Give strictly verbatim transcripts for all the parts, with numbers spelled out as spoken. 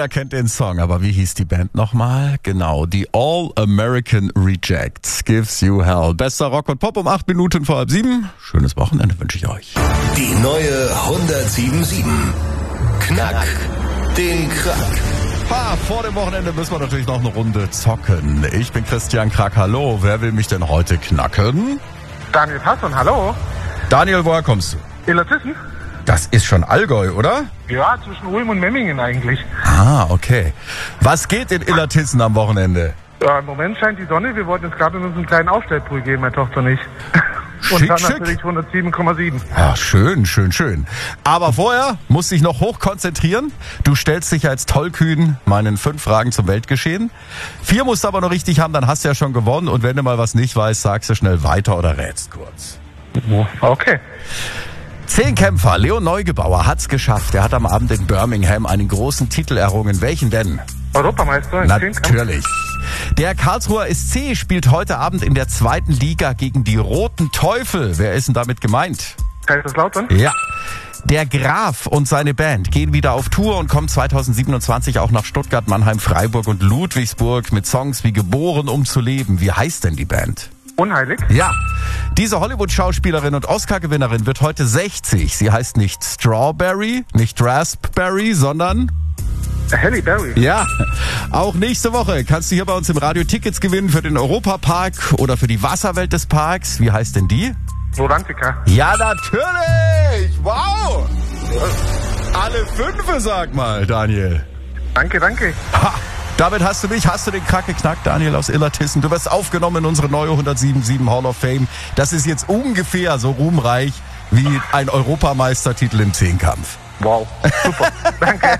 Jeder kennt den Song, aber wie hieß die Band nochmal? Genau, die All-American Rejects. Gives You Hell. Bester Rock und Pop um acht Minuten vor halb sieben. Schönes Wochenende wünsche ich euch. Die neue hundertsieben Komma sieben. Knack den Krack. Ha, vor dem Wochenende müssen wir natürlich noch eine Runde zocken. Ich bin Christian Krack, hallo. Wer will mich denn heute knacken? Daniel Passon, hallo. Daniel, woher kommst du? Illertissen? Das ist schon Allgäu, oder? Ja, zwischen Ulm und Memmingen eigentlich. Ah, okay. Was geht in Illertissen am Wochenende? Ja, im Moment scheint die Sonne. Wir wollten jetzt gerade in unseren kleinen Aufstellpool gehen, meine Tochter und ich. Und Schick, dann schick. natürlich hundertsieben Komma sieben. Ja, schön, schön, schön. Aber vorher musst du dich noch hoch konzentrieren. Du stellst dich als tollkühn meinen fünf Fragen zum Weltgeschehen. Vier musst du aber noch richtig haben, dann hast du ja schon gewonnen. Und wenn du mal was nicht weißt, sagst du schnell weiter oder rätst kurz. Okay. Zehn Kämpfer. Leon Neugebauer hat's geschafft. Er hat am Abend in Birmingham einen großen Titel errungen. Welchen denn? Europameister? Natürlich. Der Karlsruher S C spielt heute Abend in der zweiten Liga gegen die Roten Teufel. Wer ist denn damit gemeint? Kaiserslautern? Ja. Der Graf und seine Band gehen wieder auf Tour und kommen zweitausendsiebenundzwanzig auch nach Stuttgart, Mannheim, Freiburg und Ludwigsburg mit Songs wie Geboren, um zu leben. Wie heißt denn die Band? Unheilig? Ja. Diese Hollywood-Schauspielerin und Oscar-Gewinnerin wird heute sechzig. Sie heißt nicht Strawberry, nicht Raspberry, sondern... Halle Berry? Ja, auch nächste Woche kannst du hier bei uns im Radio Tickets gewinnen für den Europapark oder für die Wasserwelt des Parks. Wie heißt denn die? Rolantica. Ja, natürlich! Wow! Alle fünfe, sag mal, Daniel. Danke, danke. Ha! Damit hast du mich, hast du den Krack geknackt, Daniel aus Illertissen. Du wirst aufgenommen in unsere neue hundertsieben Komma sieben Hall of Fame. Das ist jetzt ungefähr so ruhmreich wie ein Europameistertitel im Zehnkampf. Wow, super, danke.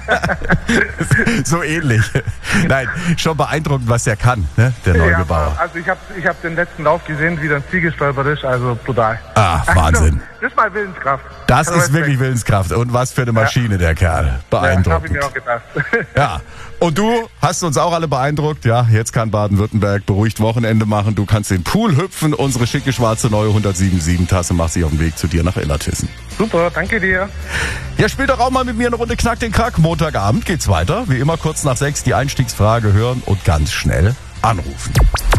So ähnlich. Nein, schon beeindruckend, was er kann, ne? Der Neugebauer. Ja, also ich habe ich hab den letzten Lauf gesehen, wie der ein Ziel gestolpert ist, also brutal. Ah, Wahnsinn. Das ist mal Willenskraft. Das Also ist wirklich Willenskraft. Und was für eine Maschine, ja. Der Kerl. Beeindruckend. Ja, habe ich mir auch gedacht. Ja. Und du hast uns auch alle beeindruckt. Ja, jetzt kann Baden-Württemberg beruhigt Wochenende machen. Du kannst in den Pool hüpfen. Unsere schicke schwarze neue hundertsieben Komma sieben Tasse macht sich auf den Weg zu dir nach Illertissen. Super, danke dir. Ja, spiel doch auch mal mit mir eine Runde Knack den Krack. Montagabend geht's weiter. Wie immer kurz nach sechs die Einstiegsfrage hören und ganz schnell anrufen.